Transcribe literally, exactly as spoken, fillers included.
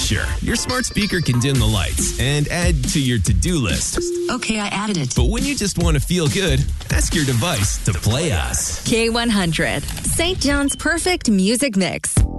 Sure, your smart speaker can dim the lights and add to your to-do list. Okay, I added it. But when you just want to feel good, ask your device to play us. K one hundred, Saint John's perfect music mix.